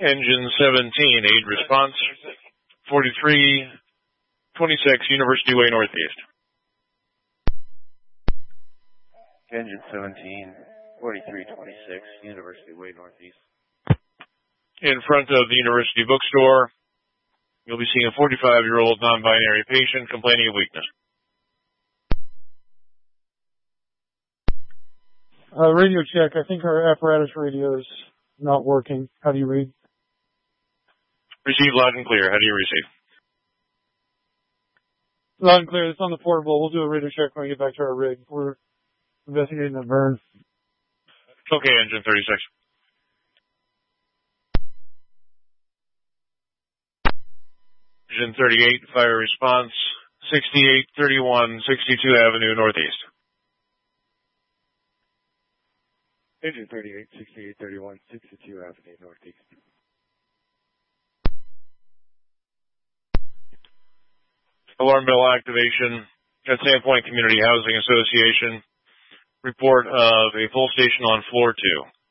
Engine 17, aid response, 4326 University Way Northeast. Engine 17, 4326 University Way Northeast. In front of the University Bookstore, you'll be seeing a 45-year-old non-binary patient complaining of weakness. Radio check. I think our apparatus radio is not working. How do you read? Receive loud and clear. How do you receive? Loud and clear. It's on the portable. We'll do a radio check when we get back to our rig. We're investigating a burn. Okay, Engine 36. Engine 38, fire response, 6831 62 Avenue Northeast. Engine 38, 6831 62 Avenue Northeast. Alarm bell activation at Sandpoint Community Housing Association. Report of a full station on floor 2.